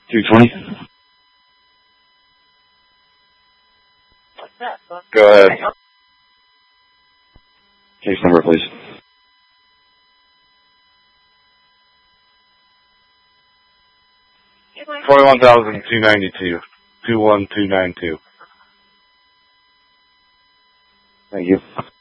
220. Go ahead. Case number, please. $21,292. 21292. Thank you.